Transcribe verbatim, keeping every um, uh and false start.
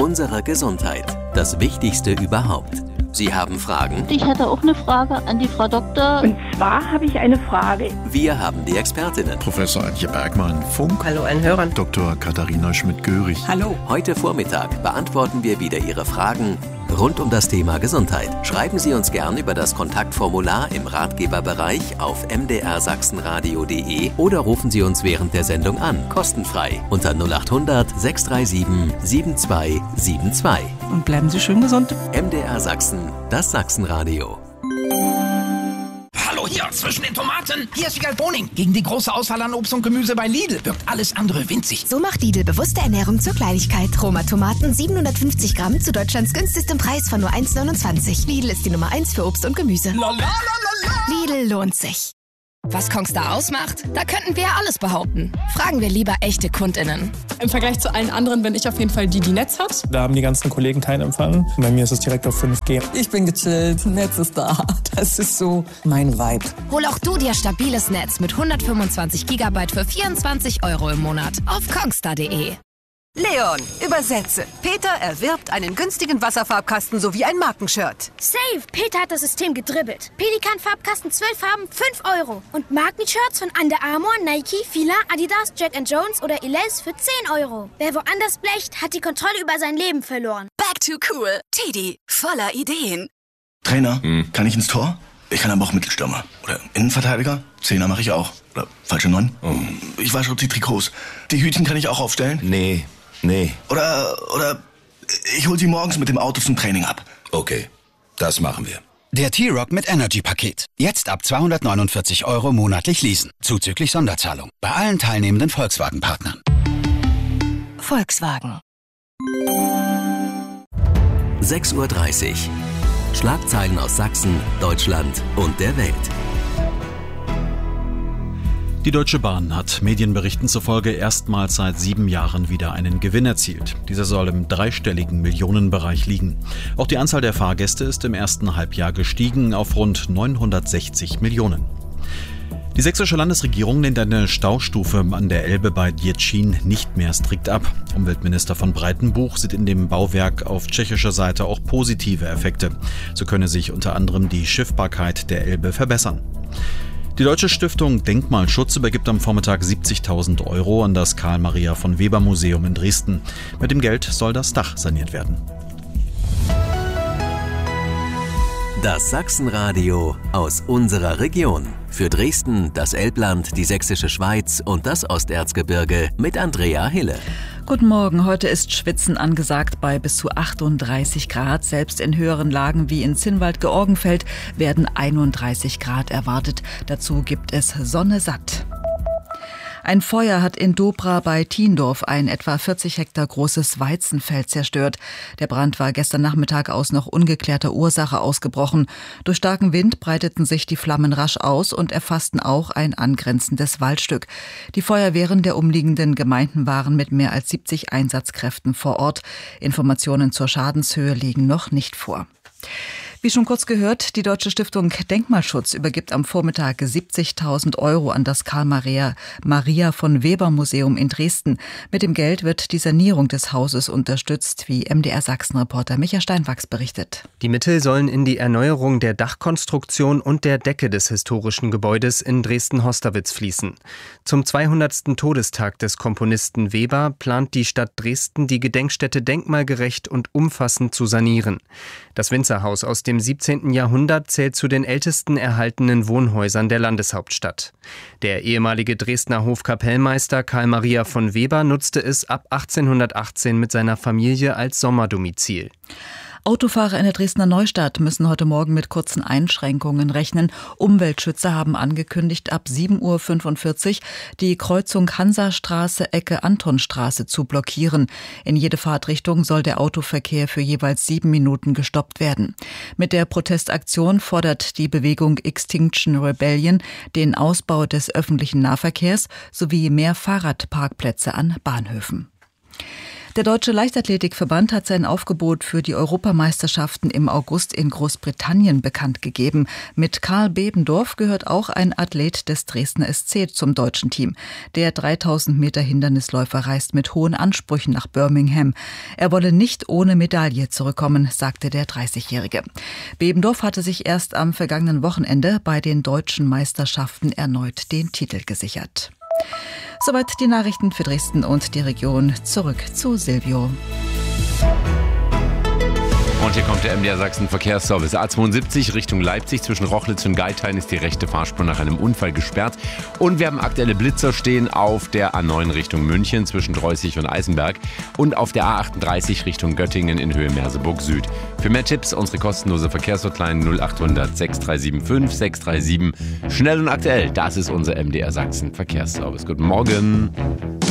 unsere Gesundheit. Das Wichtigste überhaupt. Sie haben Fragen? Ich hätte auch eine Frage an die Frau Doktor. Und zwar habe ich eine Frage. Wir haben die Expertinnen. Professor Antje Bergmann, Funk. Hallo allen Hörern. Doktor Katharina Schmidt-Görig. Hallo. Heute Vormittag beantworten wir wieder Ihre Fragen rund um das Thema Gesundheit. Schreiben Sie uns gern über das Kontaktformular im Ratgeberbereich auf m d r sachsenradio punkt d e oder rufen Sie uns während der Sendung an, kostenfrei, unter null acht hundert sechs drei sieben sieben zwei sieben zwei. Und bleiben Sie schön gesund. M D R Sachsen, das Sachsenradio. Hallo hier, zwischen den Tomaten. Hier ist Wiegald Boning. Gegen die große Auswahl an Obst und Gemüse bei Lidl wirkt alles andere winzig. So macht Lidl bewusste Ernährung zur Kleinigkeit. Roma Tomaten siebenhundertfünfzig Gramm zu Deutschlands günstigstem Preis von nur eins neunundzwanzig. Lidl ist die Nummer eins für Obst und Gemüse. La, la, la, la, la. Lidl lohnt sich. Was Kongstar ausmacht? Da könnten wir ja alles behaupten. Fragen wir lieber echte KundInnen. Im Vergleich zu allen anderen bin ich auf jeden Fall die, die Netz hat. Da haben die ganzen Kollegen keinen Empfang. Bei mir ist es direkt auf fünf G. Ich bin gechillt, Netz ist da. Das ist so mein Vibe. Hol auch du dir stabiles Netz mit hundertfünfundzwanzig Gigabyte für vierundzwanzig Euro im Monat auf kongstar punkt de. Leon, übersetze. Peter erwirbt einen günstigen Wasserfarbkasten sowie ein Markenshirt. Safe! Peter hat das System gedribbelt. Pelikan-Farbkasten zwölf Farben, fünf Euro. Und Markenshirts von Under Armour, Nike, Fila, Adidas, Jack and Jones oder Elize für zehn Euro. Wer woanders blecht, hat die Kontrolle über sein Leben verloren. Back to cool. Teddy, voller Ideen. Trainer, hm. kann ich ins Tor? Ich kann aber auch Mittelstürmer. Oder Innenverteidiger. Zehner mache ich auch. Oder falsche Neun. Oh. Ich wasche die Trikots. Die Hütchen kann ich auch aufstellen? Nee. Nee. Oder, oder ich hol sie morgens mit dem Auto zum Training ab. Okay, das machen wir. Der T-Rock mit Energy-Paket. Jetzt ab zweihundertneunundvierzig Euro monatlich leasen. Zuzüglich Sonderzahlung. Bei allen teilnehmenden Volkswagen-Partnern. Volkswagen. sechs Uhr dreißig. Schlagzeilen aus Sachsen, Deutschland und der Welt. Die Deutsche Bahn hat Medienberichten zufolge erstmals seit sieben Jahren wieder einen Gewinn erzielt. Dieser soll im dreistelligen Millionenbereich liegen. Auch die Anzahl der Fahrgäste ist im ersten Halbjahr gestiegen auf rund neunhundertsechzig Millionen. Die sächsische Landesregierung lehnt eine Staustufe an der Elbe bei Děčín nicht mehr strikt ab. Umweltminister von Breitenbuch sieht in dem Bauwerk auf tschechischer Seite auch positive Effekte. So könne sich unter anderem die Schiffbarkeit der Elbe verbessern. Die Deutsche Stiftung Denkmalschutz übergibt am Vormittag siebzigtausend Euro an das Karl-Maria-von-Weber-Museum in Dresden. Mit dem Geld soll das Dach saniert werden. Das Sachsenradio aus unserer Region. Für Dresden, das Elbland, die Sächsische Schweiz und das Osterzgebirge mit Andrea Hille. Guten Morgen, heute ist Schwitzen angesagt bei bis zu achtunddreißig Grad. Selbst in höheren Lagen wie in Zinnwald-Georgenfeld werden einunddreißig Grad erwartet. Dazu gibt es Sonne satt. Ein Feuer hat in Dobra bei Tiendorf ein etwa vierzig Hektar großes Weizenfeld zerstört. Der Brand war gestern Nachmittag aus noch ungeklärter Ursache ausgebrochen. Durch starken Wind breiteten sich die Flammen rasch aus und erfassten auch ein angrenzendes Waldstück. Die Feuerwehren der umliegenden Gemeinden waren mit mehr als siebzig Einsatzkräften vor Ort. Informationen zur Schadenshöhe liegen noch nicht vor. Wie schon kurz gehört, die Deutsche Stiftung Denkmalschutz übergibt am Vormittag siebzigtausend Euro an das Karl-Maria-von-Weber-Museum in Dresden. Mit dem Geld wird die Sanierung des Hauses unterstützt, wie M D R-Sachsen-Reporter Micha Steinwachs berichtet. Die Mittel sollen in die Erneuerung der Dachkonstruktion und der Decke des historischen Gebäudes in Dresden-Hosterwitz fließen. Zum zweihundertsten Todestag des Komponisten Weber plant die Stadt Dresden, die Gedenkstätte denkmalgerecht und umfassend zu sanieren. Das Winzerhaus aus dem siebzehnten Jahrhundert zählt zu den ältesten erhaltenen Wohnhäusern der Landeshauptstadt. Der ehemalige Dresdner Hofkapellmeister Karl Maria von Weber nutzte es ab achtzehnhundertachtzehn mit seiner Familie als Sommerdomizil. Autofahrer in der Dresdner Neustadt müssen heute Morgen mit kurzen Einschränkungen rechnen. Umweltschützer haben angekündigt, ab sieben Uhr fünfundvierzig die Kreuzung Hansastraße, Ecke Antonstraße zu blockieren. In jede Fahrtrichtung soll der Autoverkehr für jeweils sieben Minuten gestoppt werden. Mit der Protestaktion fordert die Bewegung Extinction Rebellion den Ausbau des öffentlichen Nahverkehrs sowie mehr Fahrradparkplätze an Bahnhöfen. Der Deutsche Leichtathletikverband hat sein Aufgebot für die Europameisterschaften im August in Großbritannien bekannt gegeben. Mit Karl Bebendorf gehört auch ein Athlet des Dresdner S C zum deutschen Team. Der dreitausend Meter Hindernisläufer reist mit hohen Ansprüchen nach Birmingham. Er wolle nicht ohne Medaille zurückkommen, sagte der dreißigjährige. Bebendorf hatte sich erst am vergangenen Wochenende bei den deutschen Meisterschaften erneut den Titel gesichert. Soweit die Nachrichten für Dresden und die Region. Zurück zu Silvio. Und hier kommt der M D R Sachsen Verkehrsservice. A zweiundsiebzig Richtung Leipzig zwischen Rochlitz und Geithain ist die rechte Fahrspur nach einem Unfall gesperrt. Und wir haben aktuelle Blitzer stehen auf der A neun Richtung München zwischen Dreußig und Eisenberg und auf der A achtunddreißig Richtung Göttingen in Höhe Merseburg Süd. Für mehr Tipps unsere kostenlose Verkehrshotline null achthundert sechs drei sieben fünf sechs drei sieben. Schnell und aktuell, das ist unser M D R Sachsen Verkehrsservice. Guten Morgen.